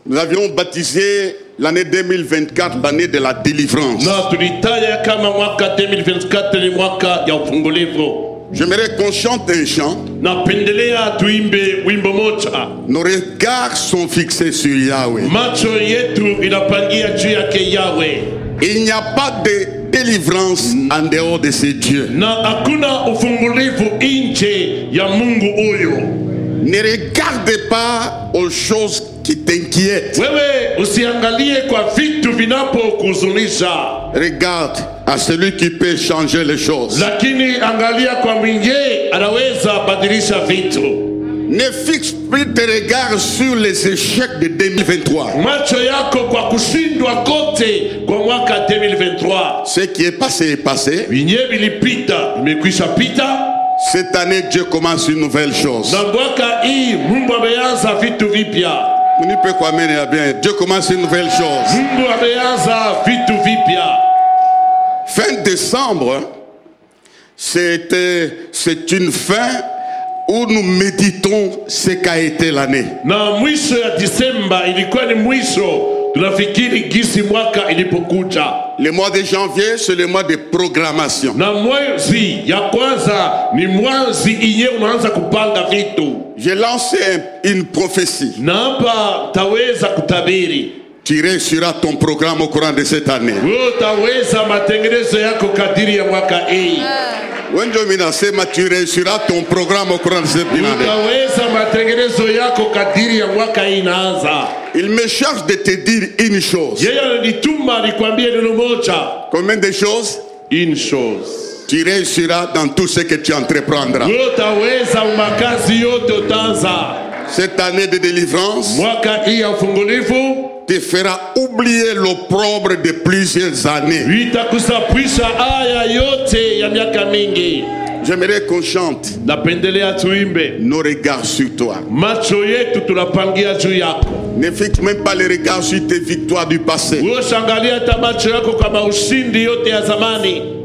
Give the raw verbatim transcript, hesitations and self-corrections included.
Nous avions baptisé l'année deux mille vingt-quatre l'année de la délivrance. J'aimerais qu'on chante un chant. Nos regards sont fixés sur Yahweh. Il n'y a pas de délivrance en dehors de ces dieux. Ne regardez pas aux choses qui t'inquiètent. Regarde à celui qui peut changer les choses. Ne fixe plus tes regards sur les échecs de deux mille vingt-trois. Ce qui est passé est passé. Cette année, Dieu commence une nouvelle chose. Dieu commence une nouvelle chose. Fin décembre, c'était, c'est une fin où nous méditons ce qu'a été l'année. Le mois de janvier, c'est le mois de programmation. J'ai lancé une prophétie. Tu réussiras ton programme au courant de cette année. Tu réussiras ton programme au courant de cette année. Il me charge de te dire une chose. Combien de choses? Une chose. Tu réussiras dans tout ce que tu entreprendras. Cette année de délivrance te fera oublier l'opprobre de plusieurs années. J'aimerais qu'on chante. Nos regards sur toi. Ne fixe même pas les regards sur tes victoires du passé.